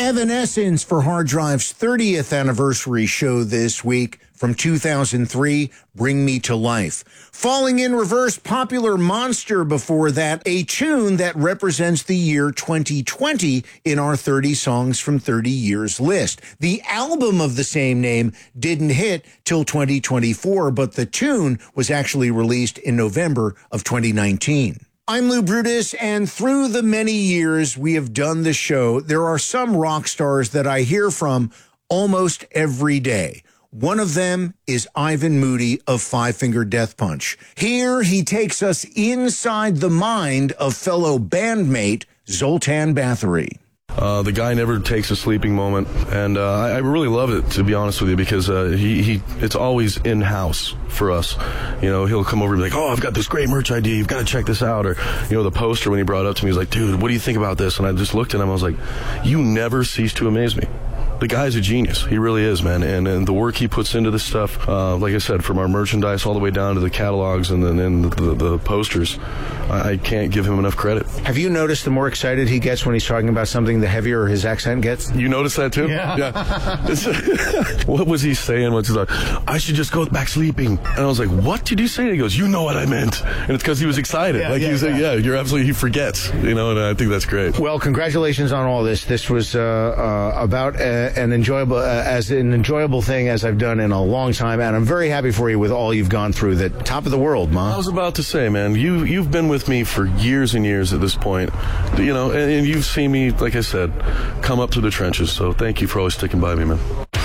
Evanescence for Hard Drive's 30th anniversary show this week from 2003, Bring Me to Life. Falling in Reverse, Popular Monster before that, a tune that represents the year 2020 in our 30 Songs from 30 Years list. The album of the same name didn't hit till 2024, but the tune was actually released in November of 2019. I'm Lou Brutus, and through the many years we have done the show, there are some rock stars that I hear from almost every day. One of them is Ivan Moody of Five Finger Death Punch. Here he takes us inside the mind of fellow bandmate Zoltan Bathory. The guy never takes a sleeping moment, and I really love it, to be honest with you, because it's always in-house for us. You know, he'll come over and be like, oh, I've got this great merch idea, you've got to check this out. Or, you know, the poster, when he brought it up to me, he was like, dude, what do you think about this? And I just looked at him, I was like, you never cease to amaze me. The guy's a genius. He really is, man. And the work he puts into this stuff, like I said, from our merchandise all the way down to the catalogs and then the posters, I can't give him enough credit. Have you noticed the more excited he gets when he's talking about something, the heavier his accent gets? You notice that too? Yeah. What was he saying? He's like, I should just go back sleeping. And I was like, what did you say? And he goes, you know what I meant. And it's because he was excited. You're absolutely, he forgets, you know, and I think that's great. Well, congratulations on all this. This was about an enjoyable thing as I've done in a long time, and I'm very happy for you with all you've gone through. The top of the world, Ma. I was about to say, man, you've been with me for years and years at this point, you know, and you've seen me, like I said, come up to the trenches. So thank you for always sticking by me, man.